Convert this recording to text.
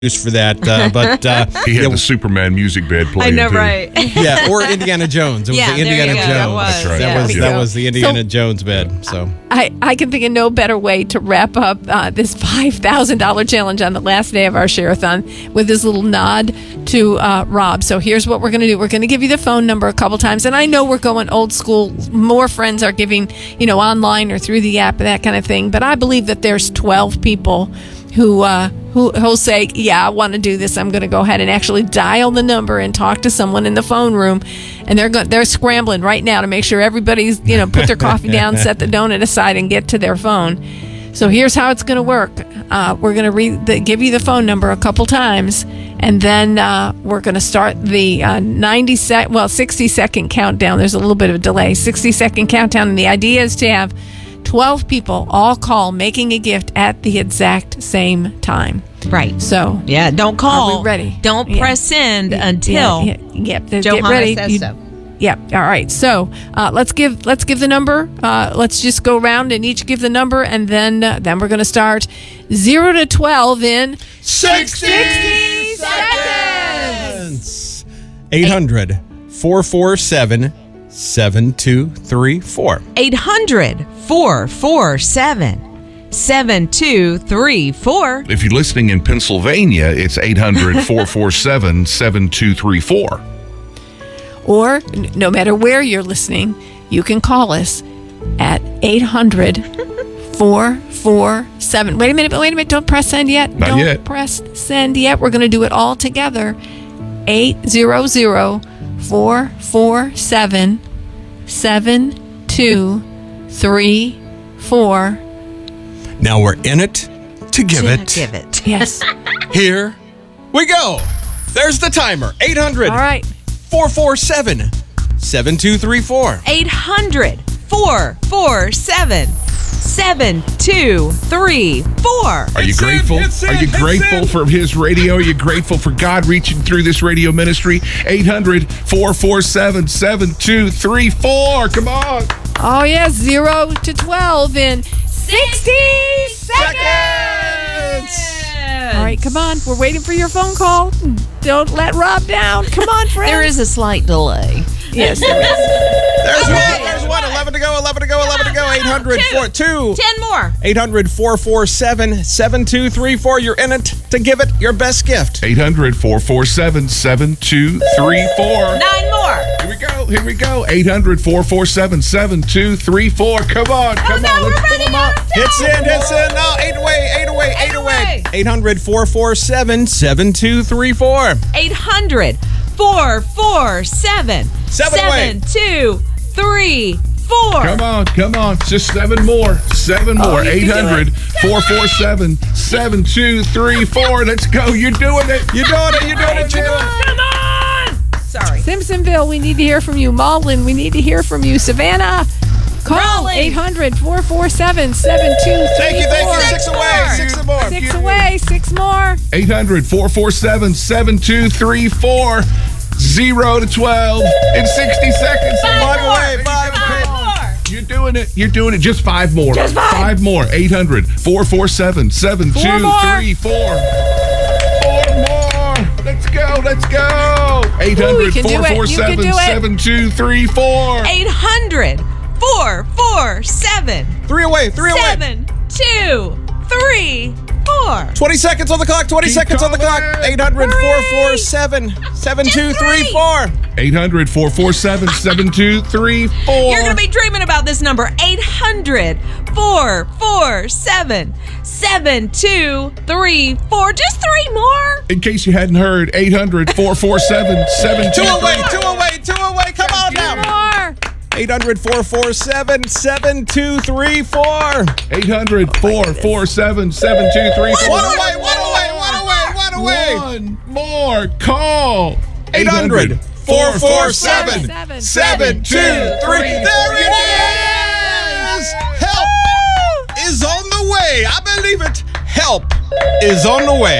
for that, but he had the Superman music bed playing. I know, too. right? Yeah, or Indiana Jones. It was the Indiana Jones. That's right. That was the Indiana Jones bed. So I can think of no better way to wrap up this $5,000 challenge on the last day of our Share-a-thon with this little nod to Rob. So here's what we're going to do. We're going to give you the phone number a couple times, and I know we're going old school. More friends are giving, online or through the app, that kind of thing. But I believe that there's 12 people who'll say, yeah, I want to do this. I'm going to go ahead and actually dial the number and talk to someone in the phone room. And they're scrambling right now to make sure everybody's, put their coffee down, set the donut aside, and get to their phone. So here's how it's going to work. We're going to give you the phone number a couple times, and then we're going to start the 60-second countdown. There's a little bit of a delay. 60-second countdown, and the idea is to have 12 people all call, making a gift at the exact same time. Right. So, don't call. Are we ready? Don't press send until Johanna get ready. says so. Yep. All right. So let's give the number. Let's just go around and each give the number, and then we're going to start 0 to 12 in 60 seconds. 800-447-7234. 800-447-7234. If you're listening in Pennsylvania, it's 800-447-7234. Or no matter where you're listening, you can call us at 800-447. Wait a minute. Don't press send yet. Not yet. Don't press send yet. We're going to do it all together. 800-447-7234. Now we're in it to give it. Yes. Here we go. There's the timer. 800. All right. 447-7234. 800-447-7234. Are you grateful? Are you grateful for his radio? Are you grateful for God reaching through this radio ministry? 800-447-7234. Come on. Oh, yeah. 0 to 12 in 60 seconds. All right, come on. We're waiting for your phone call. Don't let Rob down. Come on, friends. There is a slight delay. Yes, there is. There's one. 11 to go. 800-447. 10 more. 800-447-7234. You're in it to give it your best gift. 800-447-7234. 9 more. Here we go. 800-447-7234. Come on. Let's pull them up. Hit send. No, 8 away. 800-447-7234. 800-447-7234. Come on. Just 7 more. 7 more. 800-447-7234. Let's go. You're doing it. Come on. Sorry. Simpsonville, we need to hear from you. Malden, we need to hear from you. Savannah, call 800-447-7234. Thank you. 6 away. 6 more. 6 away. 6 more. 800-447-7234. 0 to 12 in 60 seconds. 5 away. 5 more. You're doing it. Just 5 more. Just 5 more. 800-447-7234. 4 more. Let's go. 800-447-7234. 800-447. 3 away. 7234. 20 seconds on the clock. 20 Keep seconds on the clock. calling. 800-447-7234. 800-447-7234. You're going to be dreaming about this number. 800-447-7234. Just 3 more. In case you hadn't heard, 800-447-7234. 2 away. Come on now. More. 800-447-7234. 800-447-7234. 1 away. 1 more. Call. 800-447-7234. There it is. Help is on the way. I believe it. Help is on the way.